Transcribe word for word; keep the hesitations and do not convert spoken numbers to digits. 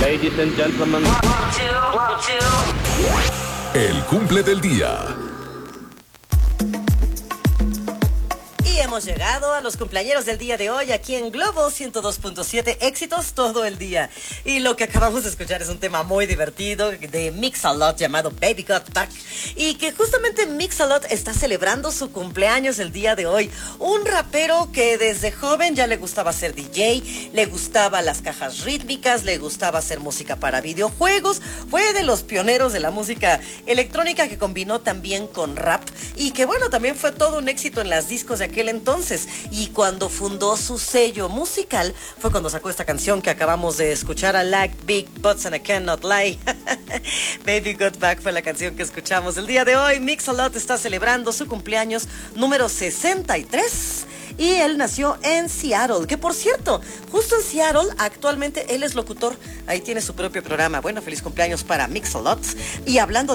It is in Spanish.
Ladies and gentlemen. El cumple del día. Y hemos llegado a los cumpleañeros del día de hoy aquí en Globo ciento dos punto siete, éxitos todo el día. Y lo que acabamos de escuchar es un tema muy divertido de Mix-a-Lot llamado Baby Got Back, y que justamente Mix-a-Lot está celebrando su cumpleaños el día de hoy. Un rapero que desde joven ya le gustaba ser D J, le gustaba las cajas rítmicas, le gustaba hacer música para videojuegos, fue de los pioneros de la música electrónica que combinó también con rap, y que bueno, también fue todo un éxito en las discos de aquel entonces. Y cuando fundó su sello musical fue cuando sacó esta canción que acabamos de escuchar, I Like Big Butts and I Cannot Lie. Baby Got Back fue la canción que escuchamos el día de hoy. Mix-a-Lot está celebrando su cumpleaños número sesenta y tres. Y él nació en Seattle, que por cierto, justo en Seattle, actualmente él es locutor. Ahí tiene su propio programa. Bueno, feliz cumpleaños para Mix-a-Lot. Y hablando